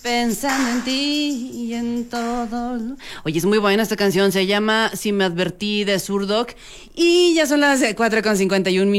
pensando en ti y en todo. Oye, es muy buena esta canción. Se llama Si me advertí de Zurdok. Y ya son las 4:51 minutos.